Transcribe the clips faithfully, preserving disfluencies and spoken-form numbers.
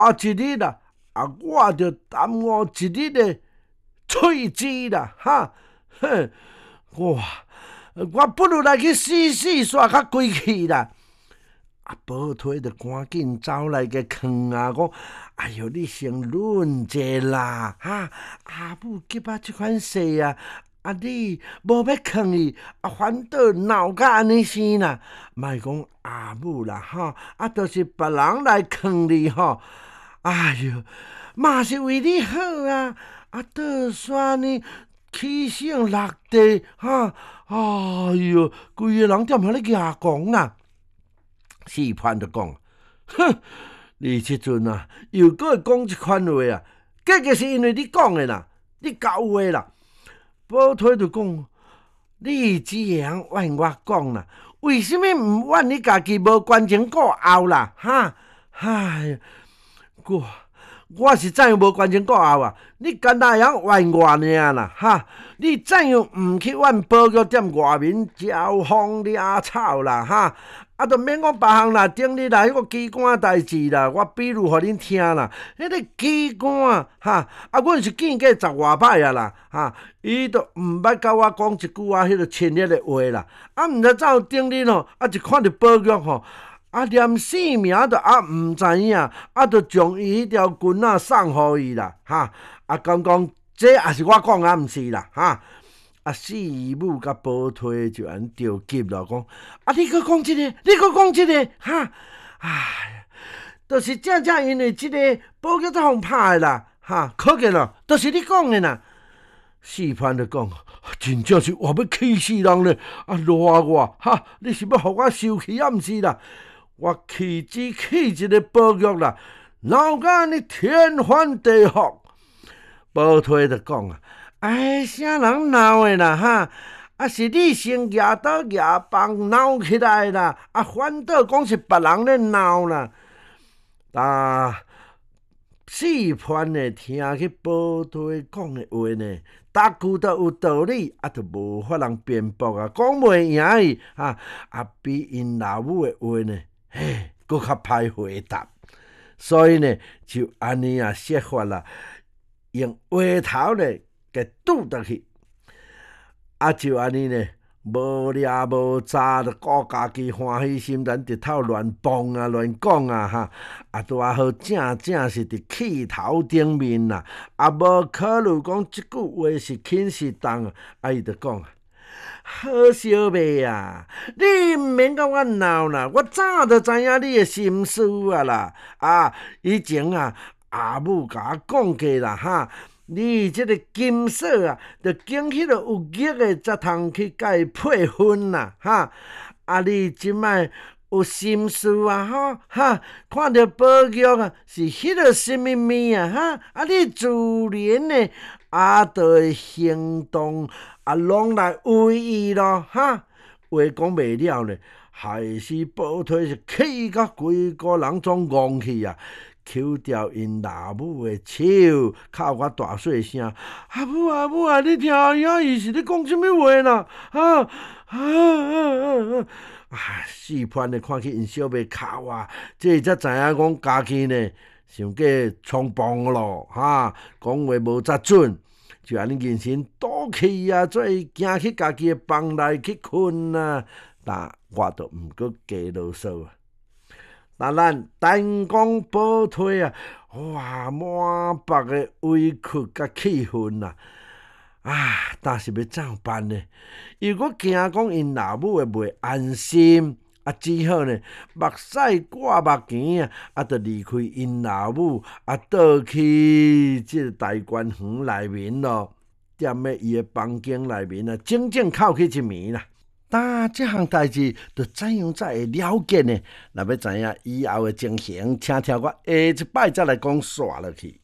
啊一日啦，啊我就耽误一日的喙舌啦，哈，哼，哇，我不如来去洗洗刷较规气啦。啊，宝推就赶紧走来个劝啊，讲，哎哟，你先忍者啦，哈，阿母急啊即款事啊。啊！你无要劝伊，啊，反倒闹甲安尼生啦。莫讲阿母啦，吼，啊，著是别人来劝你吼。哎哟，嘛是为你好啊！啊，倒算呢起性落地，哈！哎哟，规个人踮遐咧牙讲啦。四番就讲，哼，你即阵啊，又搁会讲即款话啊，结果是因为你讲的啦，你教话啦。宝推就讲，你只会晓怨我讲啦，为什么毋怨你家己无关前顾后啦？哈，唉，我我是怎样无关前顾后啊？你干那会晓怨我尔啦？哈，你怎样毋去怨保育店外面招风惹草啦？哈？啊，都免讲别项啦，顶日啦，迄个机关代志啦，我比如互恁听啦。迄个机关哈，啊，阮是见过十外摆啊啦，哈，伊都毋捌甲我讲一句啊，迄个亲热的话啦。啊，毋知怎顶日吼，啊，一看着保育吼，啊，连姓名都啊毋知影，啊，就将伊迄条裙仔送互伊啦，哈，啊，讲讲这也是我讲啊，毋是啦，哈。啊，四母甲宝推就安着急了，讲啊，你搁讲即个，你搁讲即个，哈，唉，就是正正因为即个保育才互拍的啦，哈，可见咯，就是你讲的啦。四番就讲，真正是我要气死人咧！啊，赖我，哈，你是要互我受气啊？毋是啦，我气只气一个保育啦，闹甲你天翻地覆。宝推就讲啊。哎，啥人闹的啦哈？啊，是你先举刀举棒闹起来啦！啊，反倒讲是别人咧闹啦。啊，四番的听去宝推讲的话呢，逐句都有道理，啊，都无法人辩驳啊，讲袂赢伊啊，啊，比因老母的话呢，嘿，搁较歹回答。所以呢，就安尼啊，设法啦，用话头咧。给拄倒去，啊就安尼呢，无掠无渣，就顾家己欢喜心，咱直头乱蹦啊乱讲啊哈，啊拄啊好正正是伫气头顶面啦，啊无考虑讲即句话是轻是重啊，啊伊就讲啊，好小妹啊，你毋免甲我闹啦，我早就知影你的心思啊啦，啊以前啊阿母甲我讲过啦哈。你即个金锁啊，着经迄个有玉的，才通去甲伊配婚啦，哈！啊，你即摆有心思啊，哈哈！看着宝玉啊，是迄个什么物啊，哈！啊，你自然呢，啊，就会行动啊，拢来为伊咯，哈！话讲袂了呢，害死宝推是气甲规个人总戆去啊！抽掉因老母的手，靠我大细声，阿母阿母啊，你听影伊是咧讲什么话啦？啊啊啊啊！啊，四番的看去因小妹哭啊，这才知影讲家己呢，想过冲动咯，哈，讲话无则准，就安尼认真倒去啊，做伊行去家己的房内去困啊，但我都毋过加啰嗦啊。那咱单讲宝推啊，哇，满腹的委屈甲气愤啦！啊，但是要怎办呢？如果惊讲因老母会袂安心，啊，只好呢，目屎挂目镜啊，啊，就离开因老母，啊，倒去即个大观园内面咯，踮咧伊的房间内面啊，整整哭去一暝啦。但这项代志，着怎样才会了解呢？若要知影以后的情形，请听我下一摆再来讲煞落去。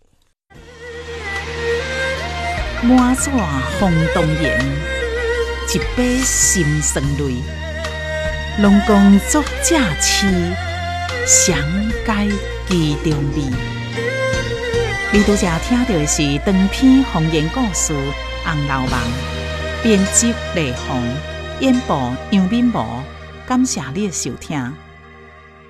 满纸风动言，一杯心酸泪。龙宫作正痴，详解其中味。你拄则听到的是长篇方言故事《红楼梦》，编辑雷鸿。演播杨敏模，感谢你的收听。